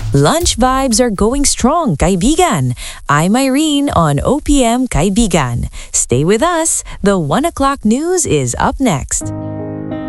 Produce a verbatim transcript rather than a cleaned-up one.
Lunch vibes are going strong, kaibigan. I'm Irene on O P M Kaibigan. Stay with us. The one o'clock news is up next.